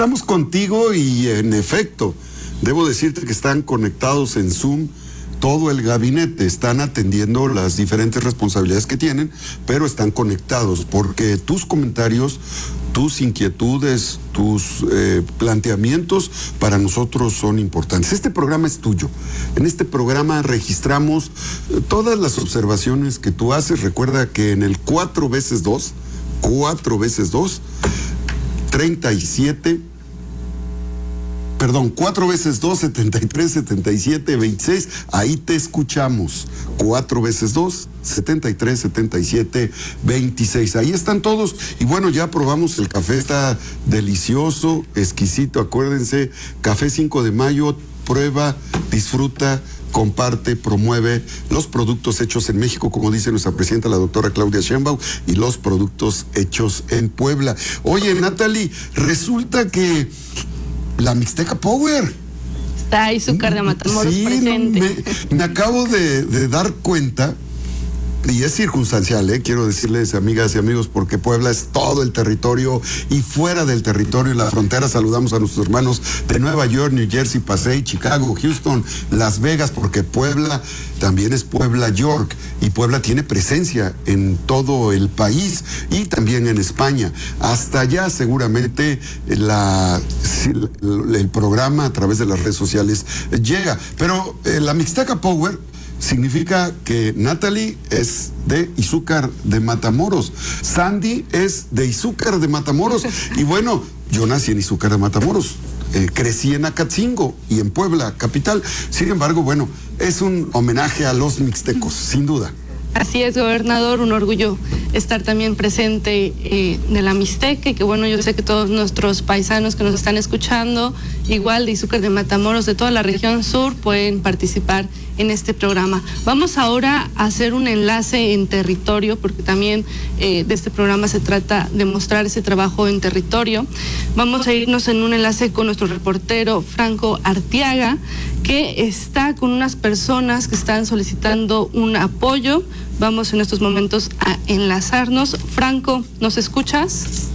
estamos contigo y en efecto, debo decirte que están conectados en Zoom todo el gabinete, están atendiendo las diferentes responsabilidades que tienen, pero están conectados porque tus comentarios, tus inquietudes, tus planteamientos para nosotros son importantes. Este programa es tuyo. En este programa registramos todas las observaciones que tú haces. Recuerda que en el 4x2, 4x2, 73, 77, 26, ahí te escuchamos. 4x2, 73, 77, 26. Ahí están todos. Y bueno, ya probamos el café, está delicioso, exquisito. Acuérdense, Café 5 de Mayo, prueba, disfruta, comparte, promueve los productos hechos en México, como dice nuestra presidenta, la doctora Claudia Sheinbaum, y los productos hechos en Puebla. Oye, Natalie, resulta que la Mixteca Power está Izúcar de Matamoros presente. Me acabo de dar cuenta, y es circunstancial, quiero decirles, amigas y amigos, porque Puebla es todo el territorio y fuera del territorio, en la frontera. Saludamos a nuestros hermanos de Nueva York, New Jersey, Pasay, Chicago, Houston, Las Vegas, porque Puebla también es Puebla, York, y Puebla tiene presencia en todo el país y también en España. Hasta allá seguramente el programa a través de las redes sociales llega, pero la Mixteca Power significa que Natalie es de Izúcar de Matamoros, Sandy es de Izúcar de Matamoros, y bueno, yo nací en Izúcar de Matamoros, crecí en Acatzingo y en Puebla, capital. Sin embargo, bueno, es un homenaje a los mixtecos, sin duda. Así es, gobernador, un orgullo estar también presente de la Mixteca, y que bueno, yo sé que todos nuestros paisanos que nos están escuchando, igual de Izúcar de Matamoros, de toda la región sur, pueden participar en este programa. Vamos ahora a hacer un enlace en territorio, porque también de este programa se trata de mostrar ese trabajo en territorio. Vamos a irnos en un enlace con nuestro reportero Franco Arteaga, que está con unas personas que están solicitando un apoyo. Vamos en estos momentos a enlazarnos. Franco, ¿nos escuchas?